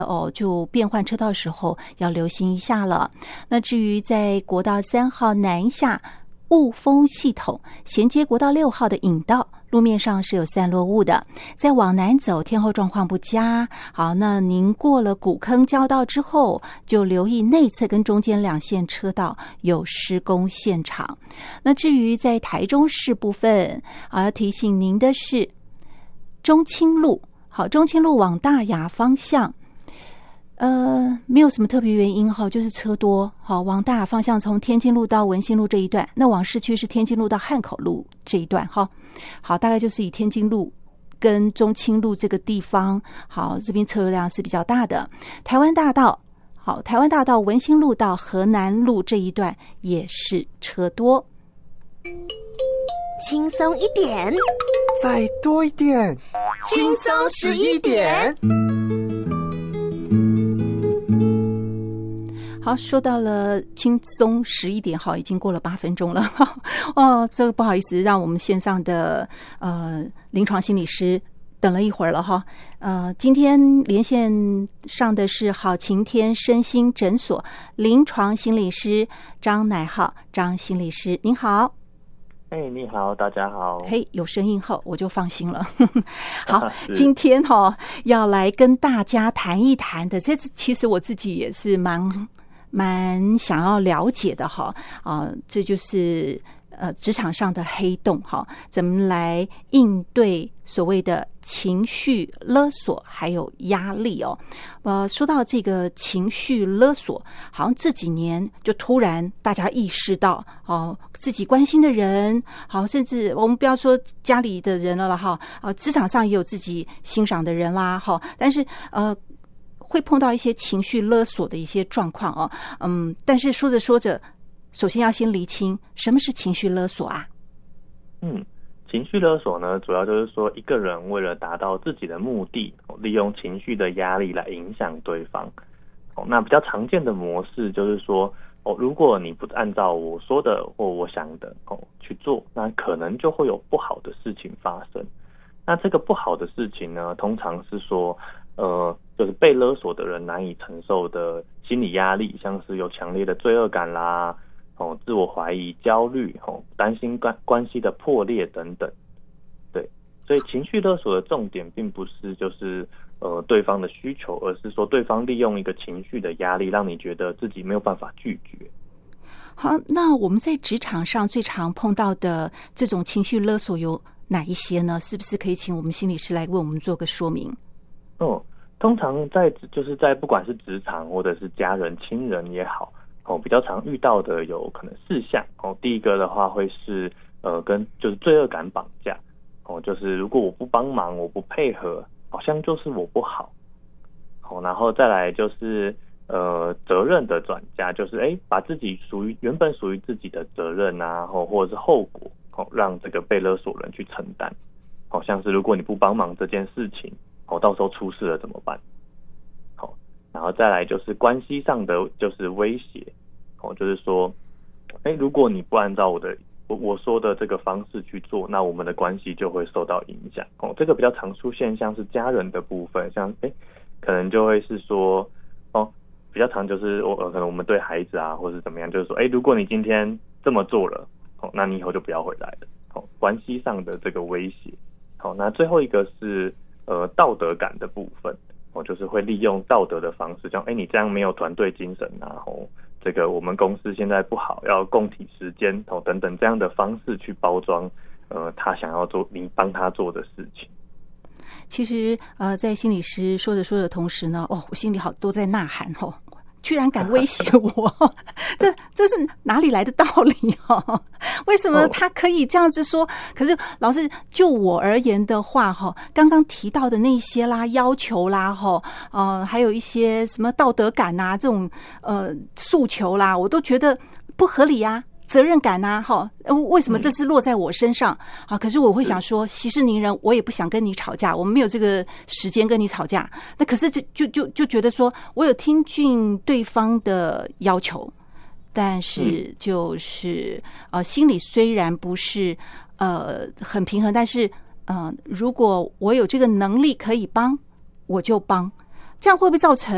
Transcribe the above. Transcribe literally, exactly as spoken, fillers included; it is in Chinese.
哦，就变换车道的时候要留心一下了。那至于在国道三号南下雾峰系统衔接国道六号的引道，路面上是有散落雾的，在往南走天候状况不佳。好，那您过了古坑交道之后，就留意内侧跟中间两线车道有施工现场。那至于在台中市部分，啊，要提醒您的是中清路，好，中清路往大雅方向呃，没有什么特别原因哈，就是车多。好，往大雅方向从天津路到文心路这一段，那往市区是天津路到汉口路这一段哈。好，大概就是以天津路跟中清路这个地方，好，这边车流量是比较大的。台湾大道，好，台湾大道文心路到河南路这一段也是车多。 轻松一点， 再多一点， 轻松十一点。 好，说到了轻松十一点，好，已经过了八分钟了。哦，这个不好意思，让我们线上的呃临床心理师等了一会儿了哈。呃，今天连线上的是好晴天身心诊所临床心理师张乃浩张心理师，您好。 哎、hey, 你好，大家好。 嘿、hey, 有声音后我就放心了。好，今天哈、哦、要来跟大家谈一谈的，这其实我自己也是蛮蛮想要了解的哈啊、呃，这就是呃职场上的黑洞哈，怎么来应对所谓的情绪勒索还有压力哦。呃，说到这个情绪勒索，好像这几年就突然大家意识到哦，自己关心的人，好，甚至我们不要说家里的人了了哈，啊，职场上也有自己欣赏的人啦哈，但是呃。会碰到一些情绪勒索的一些状况哦，嗯，但是说着说着，首先要先厘清什么是情绪勒索啊？ 嗯，情绪勒索呢，主要就是说一个人为了达到自己的目的，利用情绪的压力来影响对方。哦，那比较常见的模式就是说，哦，如果你不按照我说的或我想的哦去做，那可能就会有不好的事情发生。那这个不好的事情呢，通常是说。呃，就是被勒索的人难以承受的心理压力，像是有强烈的罪恶感啦，哦，自我怀疑、焦虑，哦，担心关关系的破裂等等。对，所以情绪勒索的重点并不是就是呃对方的需求，而是说对方利用一个情绪的压力，让你觉得自己没有办法拒绝。 好，那我们在职场上最常碰到的这种情绪勒索有哪一些呢？是不是可以请我们心理师来为我们做个说明？ 嗯，通常在就是在不管是职场或者是家人、亲人也好，哦，比较常遇到的有可能四项哦。第一个的话会是呃跟就是罪恶感绑架哦，就是如果我不帮忙，我不配合，好像就是我不好。哦，然后再来就是呃责任的转嫁，就是哎把自己属于原本属于自己的责任啊，或或者是后果，哦让这个被勒索人去承担。好、哦、像是如果你不帮忙这件事情。哦，到时候出事了怎么办？好、哦，然后再来就是关系上的就是威胁，哦，就是说，哎，如果你不按照我的我我说的这个方式去做，那我们的关系就会受到影响。哦，这个比较常出现，像是家人的部分，像哎，可能就会是说，哦，比较常就是我、呃、可能我们对孩子啊，或是怎么样，就是说，哎，如果你今天这么做了，哦，那你以后就不要回来了。哦，关系上的这个威胁。好、哦，那最后一个是。呃，道德感的部分，哦，就是会利用道德的方式，像哎，你这样没有团队精神啊，然后这个我们公司现在不好，要共体时间，哦，等等这样的方式去包装，呃，他想要做你帮他做的事情。 其实，呃，在心理师说着说着的同时呢，哦，我心里好都在呐喊哦。居然敢威胁我，这这是哪里来的道理哈？为什么他可以这样子说？可是老师就我而言的话哈，刚刚提到的那些啦、要求啦哈，呃，还有一些什么道德感啊这种呃诉求啦，我都觉得不合理啊。责任感啊，哈，为什么这是落在我身上啊？可是我会想说，息事宁人，我也不想跟你吵架，我们没有这个时间跟你吵架。那可是就就就就觉得说，我有听进对方的要求，但是就是呃，心里虽然不是呃很平衡，但是呃，如果我有这个能力可以帮，我就帮，这样会不会造成